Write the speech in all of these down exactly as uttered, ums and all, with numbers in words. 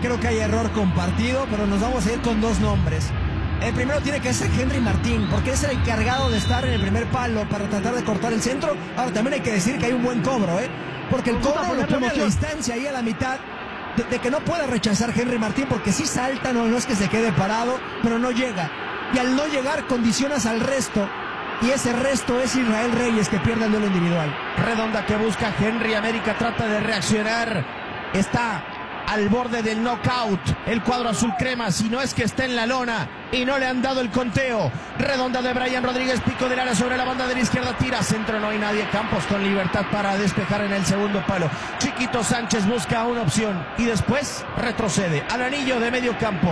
creo que hay error compartido, pero nos vamos a ir con dos nombres. El primero tiene que ser Henry Martín, porque es el encargado de estar en el primer palo para tratar de cortar el centro. Ahora también hay que decir que hay un buen cobro, ¿eh? Porque el cobro lo pone a la distancia ahí a la mitad de, de que no puede rechazar Henry Martín, porque sí salta, no, no es que se quede parado, pero no llega. Y al no llegar condicionas al resto, y ese resto es Israel Reyes, que pierde el duelo individual. Redonda que busca Henry, América trata de reaccionar, está al borde del knockout el cuadro azul crema, si no es que está en la lona y no le han dado el conteo. Redonda de Brian Rodríguez, pico del área sobre la banda de la izquierda, tira centro, no hay nadie, Campos con libertad para despejar en el segundo palo. Chiquito Sánchez busca una opción y después retrocede al anillo de medio campo.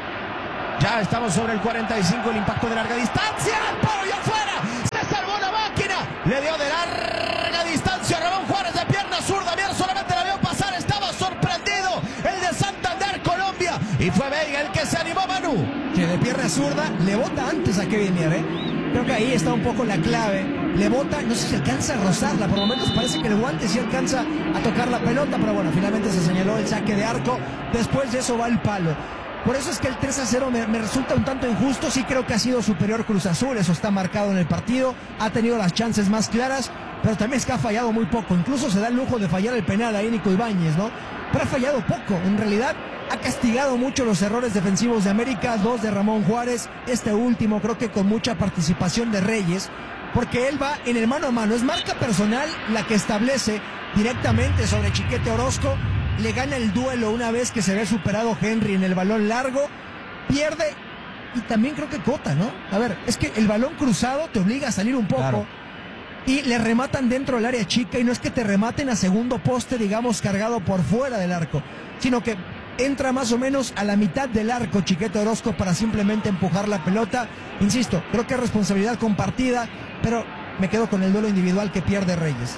Ya estamos sobre el cuarenta y cinco, el impacto de larga distancia, el palo y afuera, se salvó la máquina, le dio de larga distancia a Ramón Juárez de pierna zurda, Mier solamente la vio pasar, estaba sorprendido el de Santander, Colombia, y fue Veiga el que se animó, Manu. Que de pierna zurda le bota antes a Kevin Mier, ¿eh? Creo que ahí está un poco la clave, le bota, no sé si alcanza a rozarla, por momentos parece que el guante sí alcanza a tocar la pelota, pero bueno, finalmente se señaló el saque de arco, después de eso va el palo. Por eso es que el tres a cero me, me resulta un tanto injusto. Sí creo que ha sido superior Cruz Azul, eso está marcado en el partido, ha tenido las chances más claras, pero también es que ha fallado muy poco. Incluso se da el lujo de fallar el penal ahí Nico Ibáñez, ¿no? Pero ha fallado poco, en realidad ha castigado mucho los errores defensivos de América, dos de Ramón Juárez, este último creo que con mucha participación de Reyes, porque él va en el mano a mano, es marca personal la que establece directamente sobre Chiquete Orozco. Le gana el duelo una vez que se ve superado Henry en el balón largo, pierde y también creo que Cota, ¿no? A ver, es que el balón cruzado te obliga a salir un poco, claro, y le rematan dentro del área chica, y no es que te rematen a segundo poste, digamos, cargado por fuera del arco, sino que entra más o menos a la mitad del arco Chiquete Orozco para simplemente empujar la pelota. Insisto, creo que es responsabilidad compartida, pero me quedo con el duelo individual que pierde Reyes.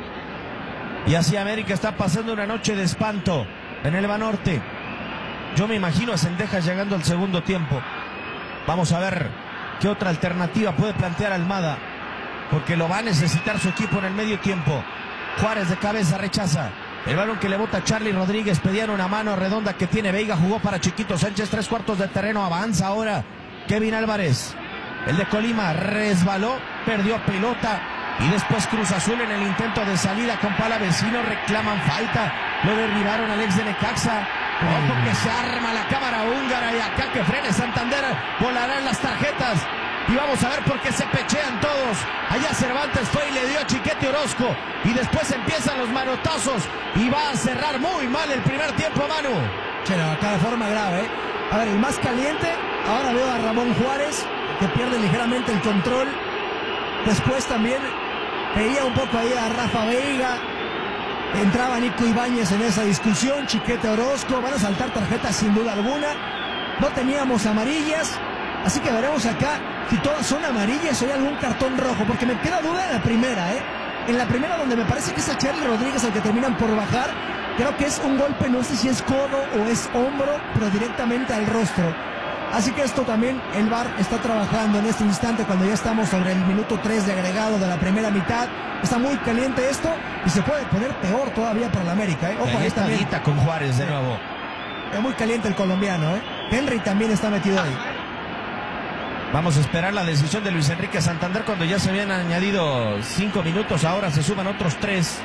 Y así América está pasando una noche de espanto en el Banorte. Yo me imagino a Cendejas llegando al segundo tiempo. Vamos a ver qué otra alternativa puede plantear Almada, porque lo va a necesitar su equipo en el medio tiempo. Juárez de cabeza rechaza el balón que le bota Charly Rodríguez, pedían una mano redonda que tiene Veiga, jugó para Chiquito Sánchez, tres cuartos de terreno, avanza ahora Kevin Álvarez. El de Colima resbaló, perdió pelota. Y después Cruz Azul en el intento de salida con Palavecino, reclaman falta, lo derribaron al ex de Necaxa. Ojo que se arma la cámara húngara y acá que frene Santander, volarán las tarjetas. Y vamos a ver por qué se pechean todos. Allá Cervantes fue y le dio a Chiquete Orozco. Y después empiezan los manotazos y va a cerrar muy mal el primer tiempo, Manu. Che, no, acá de forma grave, ¿eh? A ver, el más caliente, ahora veo a Ramón Juárez, que pierde ligeramente el control. Después también veía un poco ahí a Rafa Veiga, entraba Nico Ibáñez en esa discusión, Chiquete Orozco, van a saltar tarjetas sin duda alguna, no teníamos amarillas, así que veremos acá si todas son amarillas o hay algún cartón rojo, porque me queda duda en la primera, ¿eh? En la primera, donde me parece que es a Charly Rodríguez al que terminan por bajar, creo que es un golpe, no sé si es codo o es hombro, pero directamente al rostro. Así que esto también el V A R está trabajando en este instante cuando ya estamos sobre el minuto tres de agregado de la primera mitad. Está muy caliente esto y se puede poner peor todavía para la América, ¿eh? Ojo, ahí también con Juárez de nuevo. Es muy caliente el colombiano, ¿eh? Henry también está metido ahí. Vamos a esperar la decisión de Luis Enrique Santander cuando ya se habían añadido cinco minutos, ahora se suman otros tres.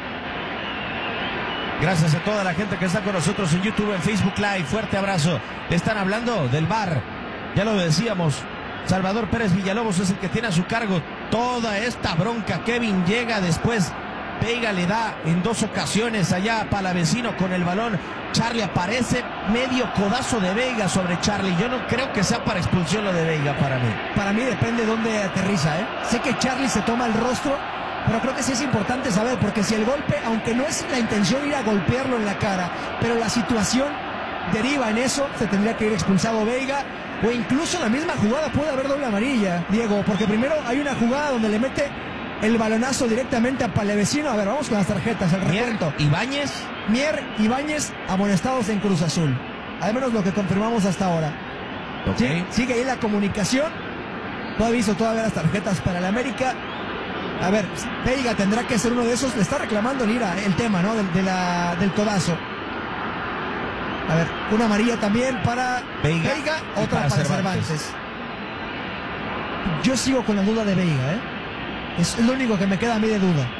Gracias a toda la gente que está con nosotros en YouTube, en Facebook Live. Fuerte abrazo. Le están hablando del V A R. Ya lo decíamos, Salvador Pérez Villalobos es el que tiene a su cargo toda esta bronca. Kevin llega después, Veiga le da en dos ocasiones allá a Palavecino con el balón. Charly aparece, medio codazo de Veiga sobre Charly. Yo no creo que sea para expulsión lo de Veiga para mí. Para mí depende de dónde aterriza, ¿eh? Sé que Charly se toma el rostro, pero creo que sí es importante saber, porque si el golpe, aunque no es la intención ir a golpearlo en la cara, pero la situación deriva en eso, se tendría que ir expulsado Veiga, o incluso en la misma jugada puede haber doble amarilla, Diego, porque primero hay una jugada donde le mete el balonazo directamente a Palavecino. A ver, vamos con las tarjetas, el recuento. Mier, Ibáñez. Mier, Ibáñez, amonestados en Cruz Azul. Al menos lo que confirmamos hasta ahora. Okay. Sí, sigue ahí la comunicación. No aviso todavía las tarjetas para el América. A ver, Veiga tendrá que ser uno de esos. Le está reclamando Lira el tema, ¿no? Del, de la, del codazo. A ver, una amarilla también para Veiga, Veiga, y otra para para, Cervantes. Cervantes. Yo sigo con la duda de Veiga, ¿eh? Es lo único que me queda a mí de duda.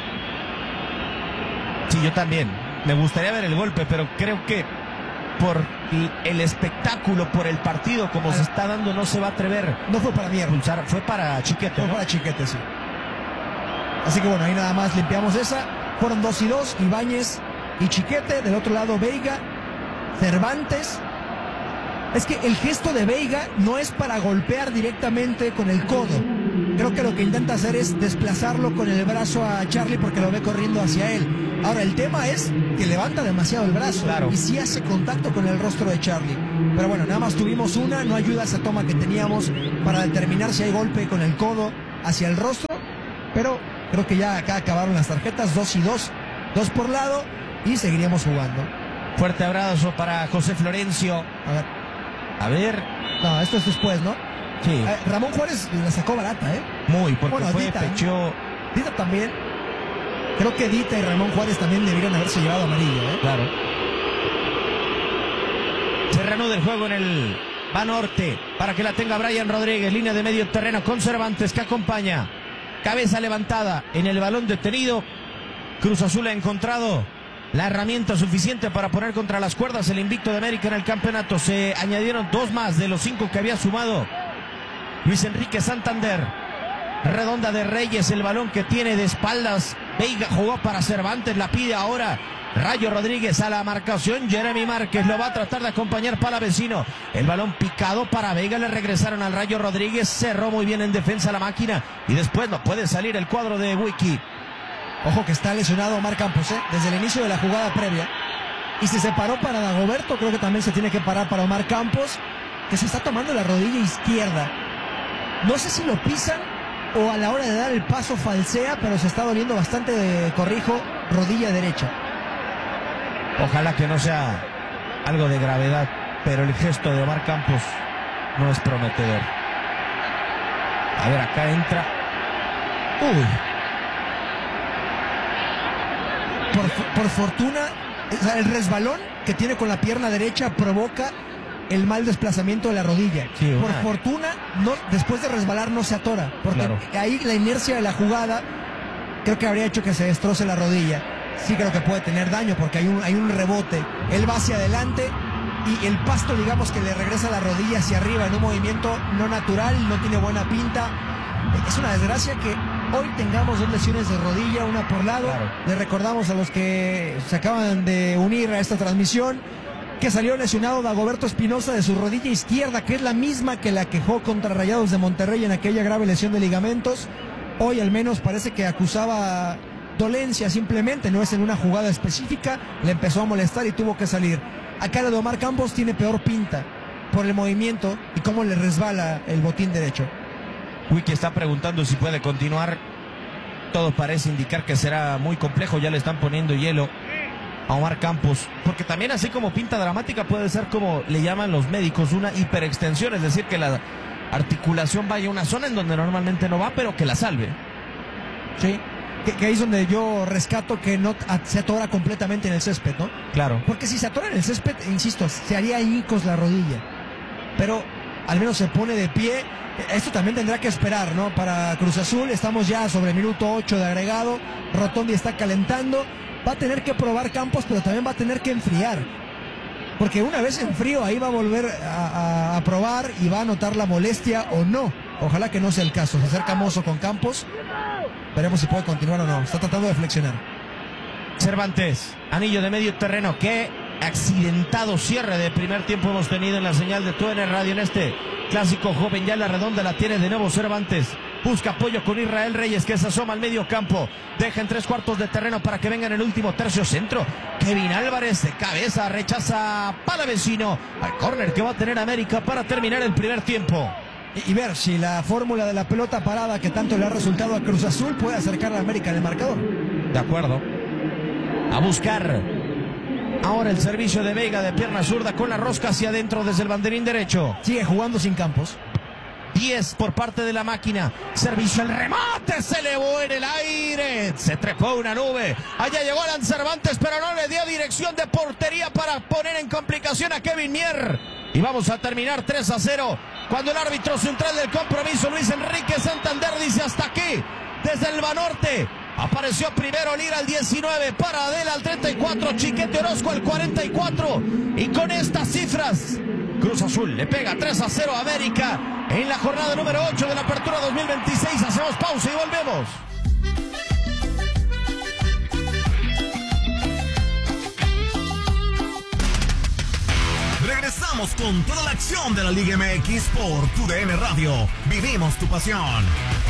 Sí, yo también. Me gustaría ver el golpe, pero creo que por el espectáculo, por el partido como Ah, se está dando, no se va a atrever No fue para mierda. pulsar. Fue para Chiquete, Fue ¿no? para Chiquete, sí. Así que bueno, ahí nada más limpiamos esa. Fueron dos y dos, Ibáñez y Chiquete. Del otro lado Veiga, Cervantes. Es que el gesto de Veiga no es para golpear directamente con el codo. Creo que lo que intenta hacer es desplazarlo con el brazo a Charlie porque lo ve corriendo hacia él. Ahora, el tema es que levanta demasiado el brazo. Claro. Y sí hace contacto con el rostro de Charlie. Pero bueno, nada más tuvimos una. No ayuda esa toma que teníamos para determinar si hay golpe con el codo hacia el rostro. Pero creo que ya acá acabaron las tarjetas. Dos y dos. Dos por lado. Y seguiríamos jugando. Fuerte abrazo para José Florencio. A ver. A ver. No, esto es después, ¿no? Sí, Eh, Ramón Juárez la sacó barata, ¿eh? muy, porque bueno, fue Dita, pecho. Dita también. Creo que Dita y Ramón Juárez también debieron haberse llevado amarillo, ¿eh? Claro. Se reanuda el juego en el Banorte para que la tenga Brian Rodríguez. Línea de medio terreno con Cervantes que acompaña. Cabeza levantada en el balón detenido. Cruz Azul ha encontrado la herramienta suficiente para poner contra las cuerdas el invicto de América en el campeonato. Se añadieron dos más de los cinco que había sumado Luis Enrique Santander. Redonda de Reyes, el balón que tiene de espaldas. Veiga jugó para Cervantes, la pide ahora Rayo Rodríguez a la marcación. Jeremy Márquez lo va a tratar de acompañar para Vecino. El balón picado para Veiga, le regresaron al Rayo Rodríguez. Cerró muy bien en defensa la máquina y después no puede salir el cuadro de Wiki. Ojo que está lesionado Omar Campos, ¿eh? Desde el inicio de la jugada previa. Y si se paró para Dagoberto, creo que también se tiene que parar para Omar Campos, que se está tomando la rodilla izquierda. No sé si lo pisan o a la hora de dar el paso falsea, pero se está doliendo bastante, de, corrijo, rodilla derecha. Ojalá que no sea algo de gravedad, pero el gesto de Omar Campos no es prometedor. A ver, acá entra. Uy. Por, por fortuna, o sea, el resbalón que tiene con la pierna derecha provoca el mal desplazamiento de la rodilla. Sí, por una... fortuna, no, después de resbalar no se atora, porque claro. ahí la inercia de la jugada creo que habría hecho que se destroce la rodilla. Sí creo que puede tener daño porque hay un, hay un rebote. Él va hacia adelante y el pasto, digamos, que le regresa la rodilla hacia arriba en un movimiento no natural, no tiene buena pinta. Es una desgracia que hoy tengamos dos lesiones de rodilla, una por lado. Claro. Le recordamos a los que se acaban de unir a esta transmisión que salió lesionado Dagoberto Espinosa de su rodilla izquierda, que es la misma que la quejó contra Rayados de Monterrey en aquella grave lesión de ligamentos. Hoy al menos parece que acusaba dolencia simplemente, no es en una jugada específica, le empezó a molestar y tuvo que salir. Acá la de Omar Campos tiene peor pinta por el movimiento y cómo le resbala el botín derecho. Wiki está preguntando si puede continuar. Todo parece indicar que será muy complejo. Ya le están poniendo hielo a Omar Campos, porque también así como pinta dramática puede ser, como le llaman los médicos, una hiperextensión, es decir, que la articulación vaya a una zona en donde normalmente no va, pero que la salve. Sí, que, que ahí es donde yo rescato que no se atora completamente en el césped, ¿no? Claro. Porque si se atora en el césped, insisto, se haría añicos la rodilla, pero al menos se pone de pie. Esto también tendrá que esperar, ¿no? Para Cruz Azul, estamos ya sobre el minuto ocho de agregado, Rotondi está calentando, va a tener que probar Campos, pero también va a tener que enfriar, porque una vez en frío ahí va a volver a, a, a probar y va a notar la molestia o no. Ojalá que no sea el caso. Se acerca Mozo con Campos, veremos si puede continuar o no, está tratando de flexionar. Cervantes, anillo de medio terreno. Qué accidentado cierre de primer tiempo hemos tenido en la señal de T U N Radio en este clásico joven. Ya la redonda la tiene de nuevo Cervantes. Busca apoyo con Israel Reyes, que se asoma al medio campo. Deja en tres cuartos de terreno para que venga en el último tercio centro. Kevin Álvarez de cabeza rechaza para Vecino. Al córner que va a tener América para terminar el primer tiempo. Y, y ver si la fórmula de la pelota parada que tanto le ha resultado a Cruz Azul puede acercar a América en el marcador. De acuerdo. A buscar ahora el servicio de Veiga de pierna zurda con la rosca hacia adentro desde el banderín derecho. Sigue jugando sin Campos. diez por parte de la máquina. Servicio, el remate se elevó en el aire. Se trepó una nube. Allá llegó Alan Cervantes, pero no le dio dirección de portería para poner en complicación a Kevin Mier. Y vamos a terminar tres a cero. Cuando el árbitro central del compromiso, Luis Enrique Santander, dice hasta aquí. Desde el Banorte apareció primero Lira al diecinueve, Paradela al treinta y cuatro, Chiquete Orozco al cuarenta y cuatro. Y con estas cifras, Cruz Azul le pega tres a cero a América en la jornada número ocho de la Apertura dos mil veintiséis. Hacemos pausa y volvemos. Regresamos con toda la acción de la Liga M X por tu D N Radio. Vivimos tu pasión.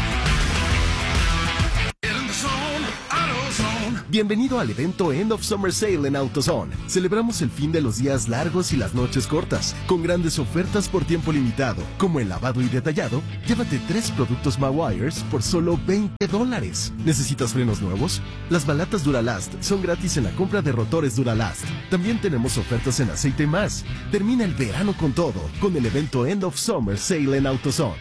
Bienvenido al evento End of Summer Sale en AutoZone. Celebramos el fin de los días largos y las noches cortas, con grandes ofertas por tiempo limitado, como el lavado y detallado. Llévate tres productos Mawires por solo veinte dólares. ¿Necesitas frenos nuevos? Las balatas Duralast son gratis en la compra de rotores Duralast. También tenemos ofertas en aceite más. Termina el verano con todo, con el evento End of Summer Sale en AutoZone.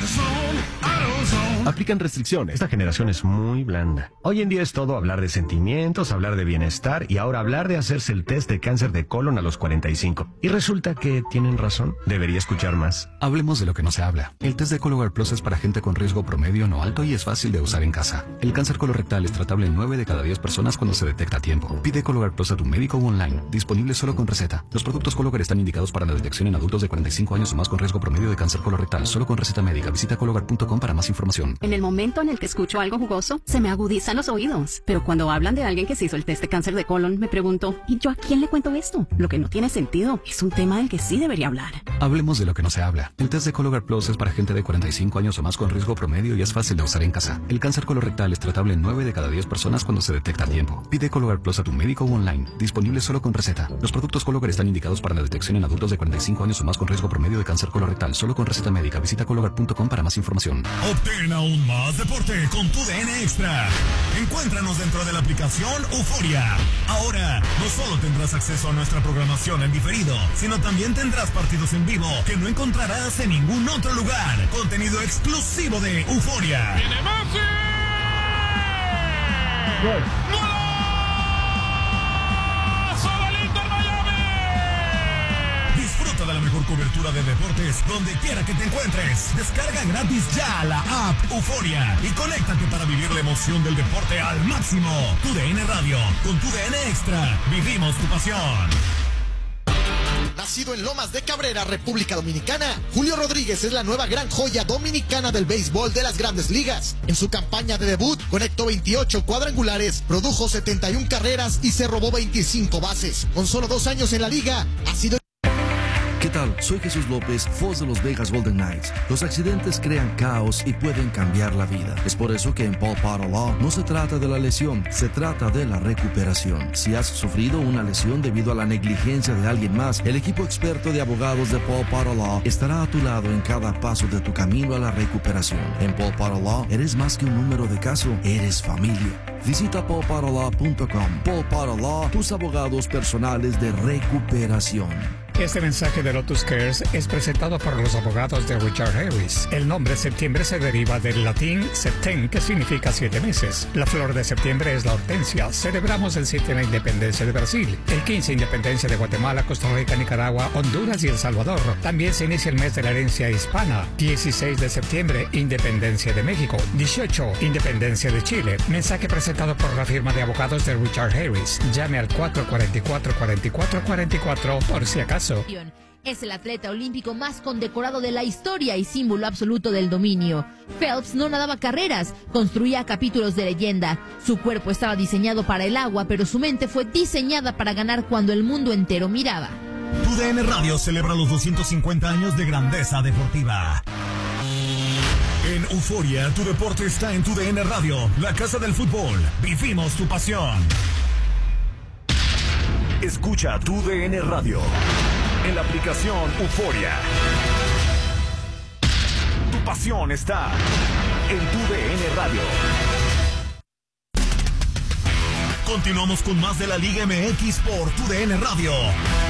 Aplican restricciones. Esta generación es muy blanda. Hoy en día es todo hablar de sentimientos, hablar de bienestar y ahora hablar de hacerse el test de cáncer de colon a los cuarenta y cinco. Y resulta que tienen razón. Debería escuchar más. Hablemos de lo que no se habla. El test de Cologuard Plus es para gente con riesgo promedio no alto y es fácil de usar en casa. El cáncer colorectal es tratable en nueve de cada diez personas cuando se detecta a tiempo. Pide Cologuard Plus a tu médico o online. Disponible solo con receta. Los productos Cologuard están indicados para la detección en adultos de cuarenta y cinco años o más con riesgo promedio de cáncer colorectal. Solo con receta médica. Visita cologuard punto com para más información. En el momento en el que escucho algo jugoso, se me agudizan los oídos. Pero cuando hablan de alguien que se hizo el test de cáncer de colon, me pregunto, ¿y yo a quién le cuento esto? Lo que no tiene sentido. Es un tema del que sí debería hablar. Hablemos de lo que no se habla. El test de Cologuard Plus es para gente de cuarenta y cinco años o más con riesgo promedio y es fácil de usar en casa. El cáncer colorectal es tratable en nueve de cada diez personas cuando se detecta a tiempo. Pide Cologuard Plus a tu médico o online. Disponible solo con receta. Los productos Cologuard están indicados para la detección en adultos de cuarenta y cinco años o más con riesgo promedio de cáncer colorectal. Solo con receta médica. Visita cologuard punto com para más información. Obtén aún más deporte con tu D N Extra. Encuéntranos dentro de la aplicación Euforia. Ahora, no solo tendrás acceso a nuestra programación en diferido, sino también tendrás partidos en vivo que no encontrarás en ningún otro lugar. Contenido exclusivo de Euforia. ¡Viene Messi! ¡Gol! Disfruta de la mejor cobertura de deportes donde quiera que te encuentres. Descarga gratis ya la app Euforia y conéctate para vivir la emoción del deporte al máximo. Tu D N Radio, con tu D N Extra, vivimos tu pasión. Nacido en Lomas de Cabrera, República Dominicana, Julio Rodríguez es la nueva gran joya dominicana del béisbol de las Grandes Ligas. En su campaña de debut, conectó veintiocho cuadrangulares, produjo setenta y una carreras y se robó veinticinco bases. Con solo dos años en la liga, ha sido... ¿Qué tal? Soy Jesús López, voz de los Vegas Golden Knights. Los accidentes crean caos y pueden cambiar la vida. Es por eso que en Paul Potter Law no se trata de la lesión, se trata de la recuperación. Si has sufrido una lesión debido a la negligencia de alguien más, el equipo experto de abogados de Paul Potter Law estará a tu lado en cada paso de tu camino a la recuperación. En Paul Potter Law eres más que un número de caso, eres familia. Visita paul potter law punto com. Paul Potter Law, tus abogados personales de recuperación. Este mensaje de Lotus Cares es presentado por los abogados de Richard Harris. El nombre septiembre se deriva del latín septem, que significa siete meses. La flor de septiembre es la hortensia. Celebramos el siete la independencia de Brasil, el quince independencia de Guatemala, Costa Rica, Nicaragua, Honduras y El Salvador. También se inicia el mes de la herencia hispana. dieciséis de septiembre, independencia de México. dieciocho, independencia de Chile. Mensaje presentado por la firma de abogados de Richard Harris. Llame al cuatro cuatro cuatro, cuatro cuatro cuatro cuatro por si acaso. Es el atleta olímpico más condecorado de la historia y símbolo absoluto del dominio. Phelps no nadaba carreras, construía capítulos de leyenda. Su cuerpo estaba diseñado para el agua, pero su mente fue diseñada para ganar cuando el mundo entero miraba. Tu D N Radio celebra los doscientos cincuenta años de grandeza deportiva. En Euforia, tu deporte está en tu D N Radio, la casa del fútbol. Vivimos tu pasión. Escucha tu D N Radio en la aplicación Euforia. Tu pasión está en tu D N Radio. Continuamos con más de la Liga M X por tu D N Radio.